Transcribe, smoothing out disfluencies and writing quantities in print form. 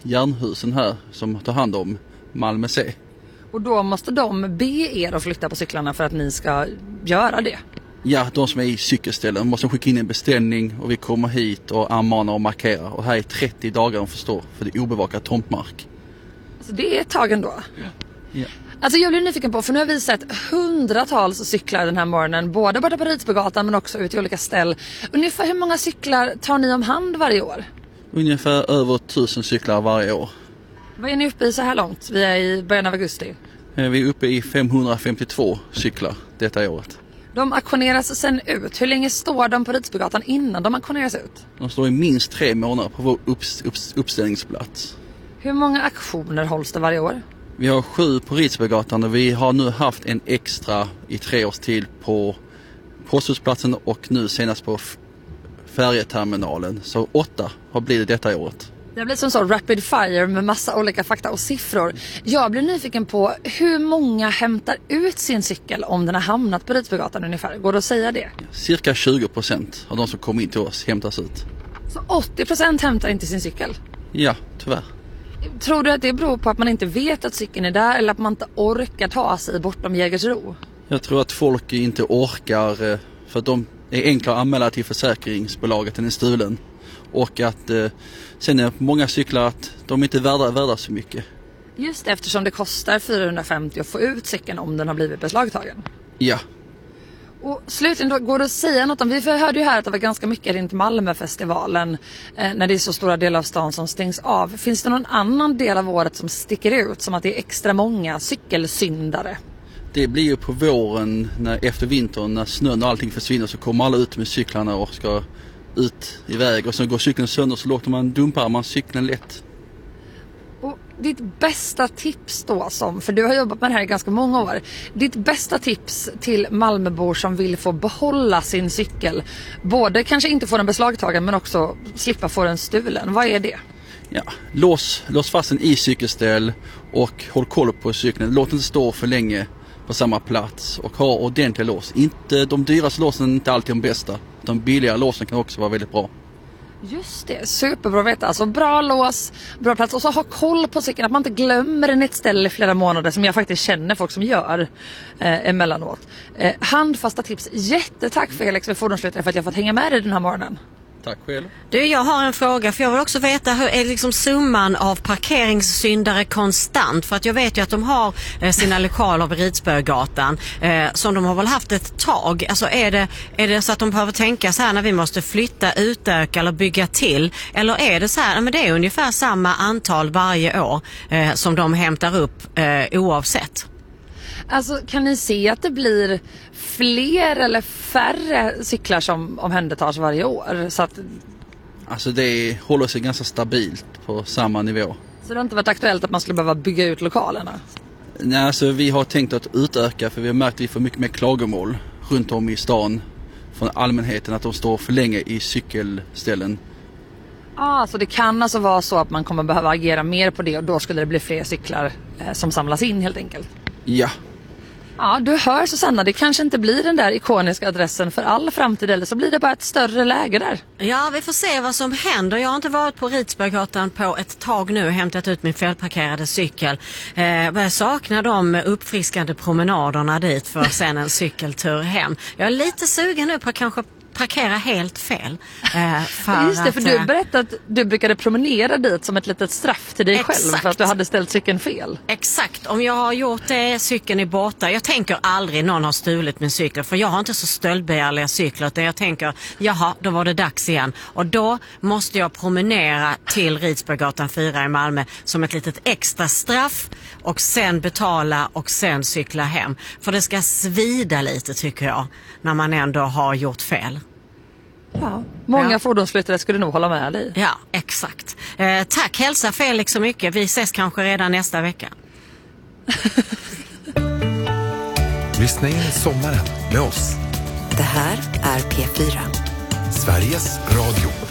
Jernhusen här som tar hand om Malmö C. Och då måste de be er att flytta på cyklarna för att ni ska göra det? Ja, de som är i cykelställen måste skicka in en beställning och vi kommer hit och anmanar och markerar. Och här är 30 dagar de förstår, för det är obevakat tomtmark. Så det är ett tag ändå? Ja. Alltså jag blir nyfiken på, för nu har vi sett hundratals cyklar den här morgonen, både borta på Ridsbygatan men också ut i olika ställ. Ungefär hur många cyklar tar ni om hand varje år? Ungefär över 1000 cyklar varje år. Vad är ni uppe i så här långt? Vi är i början av augusti. Vi är uppe i 552 cyklar detta året. De auktioneras sen ut. Hur länge står de på Ridsbygatan innan de auktioneras ut? De står i minst 3 månader på vår uppställningsplats. Hur många auktioner hålls det varje år? Vi har 7 på Ridsbygatan och vi har nu haft en extra i 3 års tid på Posthusplatsen och nu senast på färjeterminalen. Så 8 har blivit detta året. Det blir som så rapid fire med massa olika fakta och siffror. Jag blir nyfiken på hur många hämtar ut sin cykel om den har hamnat på Ridsbygatan ungefär. Går det att säga det? Cirka 20% av de som kommer in till oss hämtas ut. Så 80% hämtar inte sin cykel? Ja, tyvärr. Tror du att det beror på att man inte vet att cykeln är där eller att man inte orkar ta sig bortom Jägersro? Jag tror att folk inte orkar för att de är enklare att anmäla till försäkringsbolaget än är stulen. Och att sen är många cyklar att de inte är värda så mycket. Just eftersom det kostar 450 att få ut cykeln om den har blivit beslagtagen. Ja. Och slutligen då, går det att säga något om, vi hörde ju här att det var ganska mycket runt Malmöfestivalen när det är så stora delar av stan som stängs av. Finns det någon annan del av året som sticker ut som att det är extra många cykelsyndare? Det blir ju på våren efter vintern när snön och allting försvinner så kommer alla ut med cyklarna och ska ut i väg och så går cykeln sönder så låter man dumpar man cykeln lätt. Och ditt bästa tips då, för du har jobbat med det här i ganska många år. Ditt bästa tips till Malmöbor som vill få behålla sin cykel. Både kanske inte få den beslagtagen men också slippa få den stulen. Vad är det? Ja, lås fast den i cykelställ och håll koll på cykeln. Låt den inte stå för länge på samma plats och ha ordentliga lås. Inte, de dyraste låsen är inte alltid de bästa. De billiga låsen kan också vara väldigt bra. Just det, superbra att veta. Alltså bra lås, bra plats och så ha koll på cykeln. Att man inte glömmer den i ett ställe i flera månader som jag faktiskt känner folk som gör emellanåt. Handfasta tips. Jättetack Felix för fordonsflyttare för att jag fått hänga med dig den här morgonen. Tack själv. Du, jag har en fråga för jag vill också veta hur är liksom summan av parkeringssyndare konstant? För att jag vet ju att de har sina lokaler vid Ridsbygatan som de har väl haft ett tag. Alltså är det så att de behöver tänka så här när vi måste flytta, utöka eller bygga till? Eller är det så här, men det är ungefär samma antal varje år som de hämtar upp oavsett? Alltså kan ni se att det blir fler eller färre cyklar som omhändertas varje år? Så att... Alltså det håller sig ganska stabilt på samma nivå. Så det har inte varit aktuellt att man skulle behöva bygga ut lokalerna? Nej, alltså vi har tänkt att utöka för vi har märkt att vi får mycket mer klagomål runt om i stan från allmänheten att de står för länge i cykelställen. Så det kan alltså vara så att man kommer behöva agera mer på det och då skulle det bli fler cyklar som samlas in helt enkelt? Ja. Ja, du hör Susanna, det kanske inte blir den där ikoniska adressen för all framtid eller så blir det bara ett större läge där. Ja, vi får se vad som händer. Jag har inte varit på Ridsbygatan på ett tag nu och hämtat ut min felparkerade cykel. Jag saknar de uppfriskande promenaderna dit för sen en cykeltur hem. Jag är lite sugen nu på att kanske parkera helt fel. Just det, för du berättade att du brukade promenera dit som ett litet straff till dig själv för att du hade ställt cykeln fel. Exakt, om jag har gjort det, cykeln är borta. Jag tänker aldrig någon har stulit min cykel för jag har inte så stöldbegärliga cyklar utan jag tänker, jaha, då var det dags igen. Och då måste jag promenera till Ridsbygatan 4 i Malmö som ett litet extra straff och sen betala och sen cykla hem. För det ska svida lite tycker jag när man ändå har gjort fel. Ja, många fordonsflyttare skulle nog hålla med dig. Ja, exakt. Tack, hälsa Felix så mycket. Vi ses kanske redan nästa vecka. Lyssna in sommaren med oss. Det här är P4. Sveriges Radio.